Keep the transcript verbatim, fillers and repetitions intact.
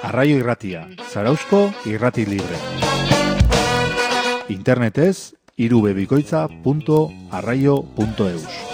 Arraio irratia, Zarauzko irrati libre. Internetez, irubebikoitza punto arraio punto eus.